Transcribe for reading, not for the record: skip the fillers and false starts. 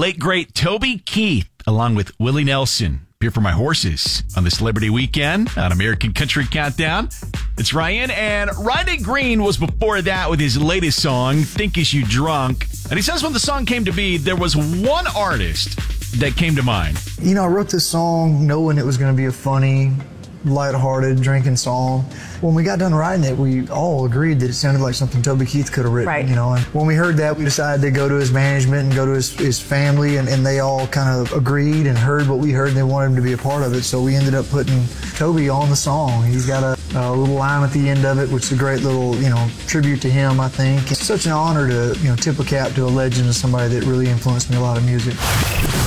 late, great Toby Keith, along with Willie Nelson. Here for My Horses on the Celebrity Weekend on American Country Countdown. It's Ryan, and Riley Green was before that with his latest song, Think Is You Drunk. And he says when the song came to be, there was one artist that came to mind. You know, I wrote this song knowing it was going to be a funny, lighthearted drinking song. When we got done writing it, we all agreed that it sounded like something Toby Keith could have written. Right. You know, and when we heard that, we decided to go to his management and go to his family, and they all kind of agreed and heard what we heard, and they wanted him to be a part of it. So we ended up putting Toby on the song. He's got a little line at the end of it, which is a great little, tribute to him, I think. It's such an honor to, tip a cap to a legend, and somebody that really influenced me a lot of music.